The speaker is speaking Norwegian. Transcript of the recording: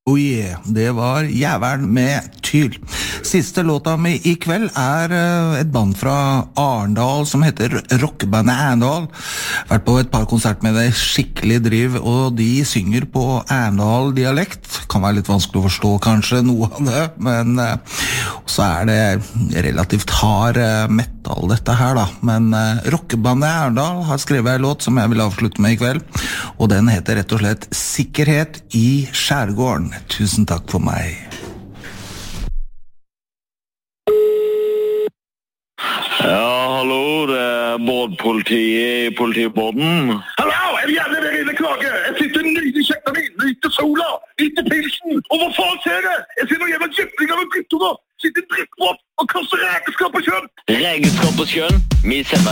Oh yeah, det var Jævelen med Tyl. Siste låta mi I kveld et band fra Arendal som heter Rockebandet Arendal. Vært på et par konsert med det, skikkelig driv, og de synger på Arendal-dialekt. Kan være litt vanskelig å forstå kanskje noe av det, men så det relativt hard metal dette her da. Men Rockebandet Arendal har skrevet en låt som jeg vil avslutte med I kveld, og den heter rett og slett Sikkerhet I skjærgården. Tusen takk for meg. Ja, hallo, det bådpolitiet I politibåden. Hallo, det gjerne der inne, Klage? Jeg sitter nydelig kjekt av min, nyter sola, nyter pilsen, og hva faen ser det? Jeg ser noen jævla kjøpling av en brytter nå, sitter drittbrått og kaster regnskap på kjønn. Regnskap på kjønn? Vi sender